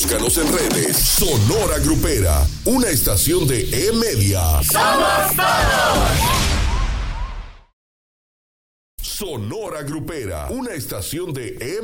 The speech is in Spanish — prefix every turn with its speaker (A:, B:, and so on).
A: Búscanos en redes. Sonora Grupera, una estación de E-Media.
B: ¡Somos todos!
A: Sonora Grupera, una estación de E-Media.